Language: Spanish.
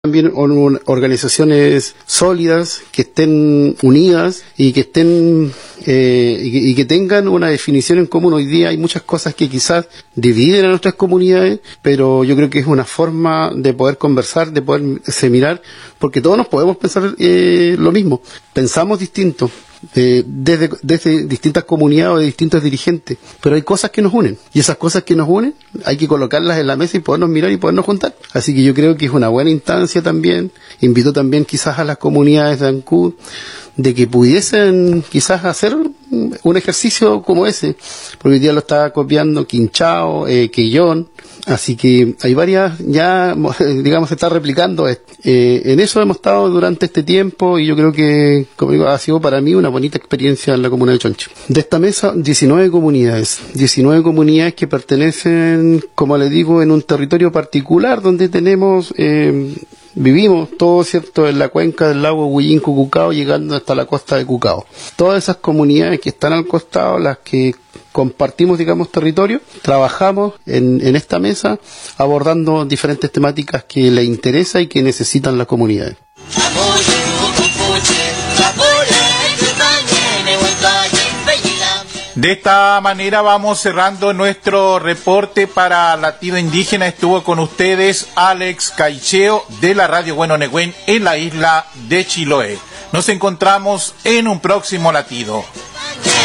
también organizaciones sólidas, que estén unidas y que estén y que tengan una definición en común. Hoy día hay muchas cosas que quizás dividen a nuestras comunidades, pero yo creo que es una forma de poder conversar, de poder mirar, porque todos nos podemos pensar lo mismo, pensamos distinto. Desde distintas comunidades o de distintos dirigentes, pero hay cosas que nos unen, y esas cosas que nos unen hay que colocarlas en la mesa y podernos mirar y podernos juntar. Así que yo creo que es una buena instancia también. Invito también quizás a las comunidades de Ancud de que pudiesen quizás hacer un ejercicio como ese, porque hoy día lo está copiando Quinchao, Quillón, así que hay varias, ya digamos se está replicando en eso hemos estado durante este tiempo, y yo creo que, como digo, ha sido para mí una bonita experiencia en la comuna de Chonchi. De esta mesa, 19 comunidades que pertenecen, como les digo, en un territorio particular donde tenemos vivimos todos, ¿cierto?, en la cuenca del lago Huillín-Cucucao, llegando hasta la costa de Cucao. Todas esas comunidades que están al costado, las que compartimos, digamos, territorio, trabajamos en esta mesa abordando diferentes temáticas que les interesa y que necesitan las comunidades. De esta manera vamos cerrando nuestro reporte para Latido Indígena. Estuvo con ustedes Alex Caicheo de la Radio Huehuenotlen en la isla de Chiloé. Nos encontramos en un próximo latido.